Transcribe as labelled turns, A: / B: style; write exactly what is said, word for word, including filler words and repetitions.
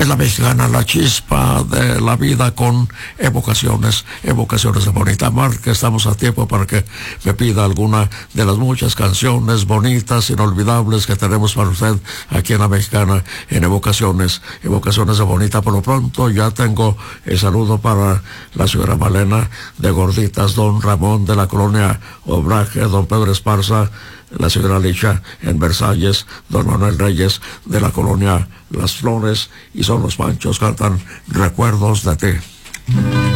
A: Es la mexicana, la chispa de la vida con evocaciones, evocaciones de Bonita Mar, que estamos a tiempo para que me pida alguna de las muchas canciones bonitas, inolvidables que tenemos para usted aquí en la mexicana, en evocaciones, evocaciones de Bonita. Por lo pronto ya tengo el saludo para la señora Malena de Gorditas, don Ramón de la colonia Obraje, don Pedro Esparza, la señora Licha en Versalles, don Manuel Reyes de la colonia Las Flores, y son los Panchos, cantan Recuerdos de ti.